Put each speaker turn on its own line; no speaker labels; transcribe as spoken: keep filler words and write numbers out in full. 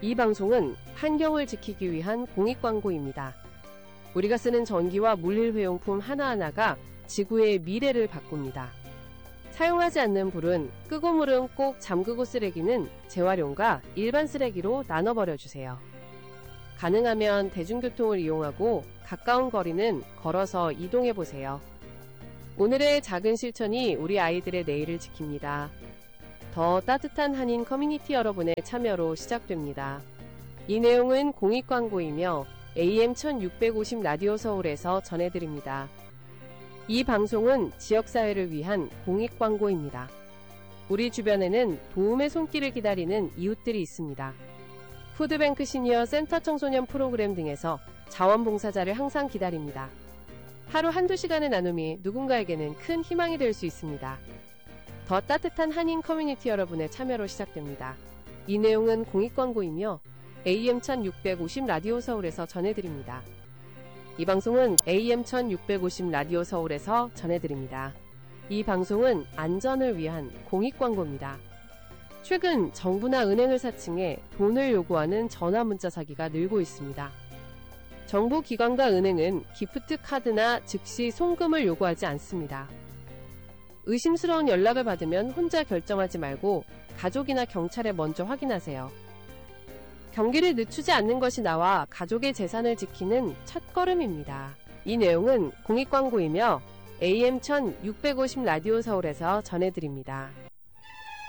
이 방송은 환경을 지키기 위한 공익광고입니다. 우리가 쓰는 전기와 물일회용품 하나하나가 지구의 미래를 바꿉니다. 사용하지 않는 불은 끄고 물은 꼭 잠그고 쓰레기는 재활용과 일반 쓰레기로 나눠버려주세요. 가능하면 대중교통을 이용하고 가까운 거리는 걸어서 이동해보세요. 오늘의 작은 실천이 우리 아이들의 내일을 지킵니다. 더 따뜻한 한인 커뮤니티 여러분의 참여로 시작됩니다. 이 내용은 공익광고이며 에이엠 천육백오십 라디오 서울에서 전해드립니다. 이 방송은 지역사회를 위한 공익광고입니다. 우리 주변에는 도움의 손길을 기다리는 이웃들이 있습니다. 푸드뱅크 시니어 센터 청소년 프로그램 등에서 자원봉사자를 항상 기다립니다. 하루 한두 시간의 나눔이 누군가에게는 큰 희망이 될 수 있습니다. 더 따뜻한 한인 커뮤니티 여러분의 참여로 시작됩니다. 이 내용은 공익광고이며 에이엠 천육백오십 라디오 서울에서 전해드립니다. 이 방송은 에이엠 천육백오십 라디오 서울에서 전해드립니다. 이 방송은 안전을 위한 공익광고입니다. 최근 정부나 은행을 사칭해 돈을 요구하는 전화문자 사기가 늘고 있습니다. 정부 기관과 은행은 기프트 카드나 즉시 송금을 요구하지 않습니다. 의심스러운 연락을 받으면 혼자 결정하지 말고 가족이나 경찰에 먼저 확인하세요. 경기를 늦추지 않는 것이 나와 가족의 재산을 지키는 첫걸음입니다. 이 내용은 공익광고이며 에이엠 천육백오십 라디오 서울에서 전해드립니다.